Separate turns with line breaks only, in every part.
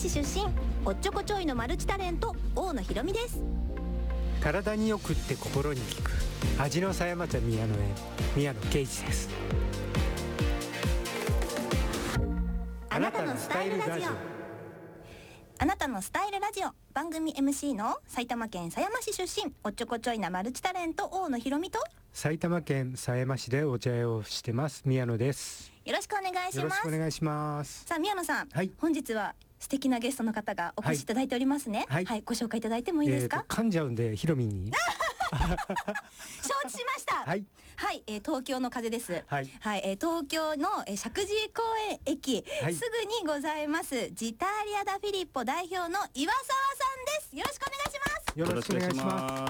市出身、おっちょこちょいのマルチタレント大野ひろみです。
体によくって心に効く味の狭山茶宮野へ、宮野啓一です。
あなたのスタイルラジオ。あなたのスタイルラジオ、番組 MC の埼玉県狭山市出身、おっちょこちょいなマルチタレント大野ひろみと、
埼玉県狭山市でお茶屋をしてます宮野です。
よろしくお願いします。
よろしくお願いします。
さあ宮野さん、
はい、
本日は素敵なゲストの方がお越しいただいておりますね。はい、ご紹介いただいてもいいですか？
噛んじゃうんでひろみに
承知しました。
はい、
はい、東京の風です。
はい、
はい、東京の石神井公園駅、
はい、
すぐにございますジタリアダフィリッポ代表の岩沢さんです。よろしくお願いします。
よろしくお願いします。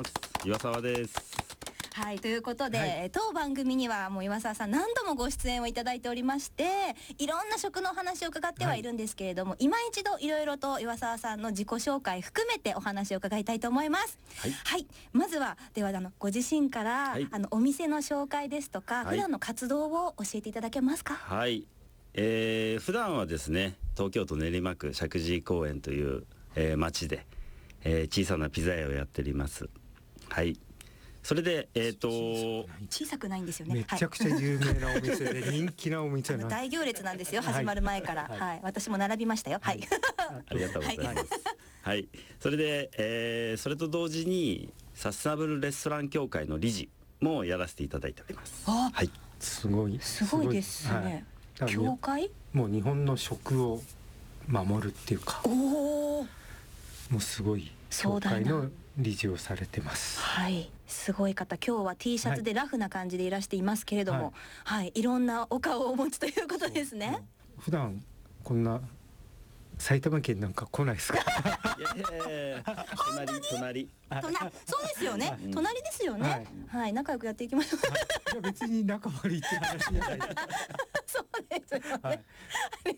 岩沢です。
はい、ということで、
はい、
当番組にはもう岩沢さん何度もご出演をいただいておりまして、いろんな食のお話を伺ってはいるんですけれども、はい、今一度いろいろと岩沢さんの自己紹介含めてお話を伺いたいと思います。はい、はい、まずはではご自身から、はい、お店の紹介ですとか、はい、普段の活動を教えていただけますか？
はい、普段はですね、東京都練馬区石神井公園という、町で、小さなピザ屋をやっております。はい、それで
小さくないんですよね。
めちゃくちゃ有名なお店で人気なお店なん
大行列なんですよ、始まる前から。はい、はい、私も並びましたよ。はい、
ありがとうございます。はい、それで、それと同時にサステナブルレストラン協会の理事もやらせていただいております。
はい、
すごい
ですね。はい、協会？
もう日本の食を守るっていうか、もうすごい協会の理事をされてます。
はい、すごい方。今日は T シャツでラフな感じでいらしていますけれども、はい、はい、いろんなお顔をお持ちということですね。
普段こんな埼玉県なんか来ないですか？
いや隣
そうですよね、隣ですよね。はい、はい、仲良くやっていきましょう。
いや別に仲悪いって話じゃない。
そうですよね。はい、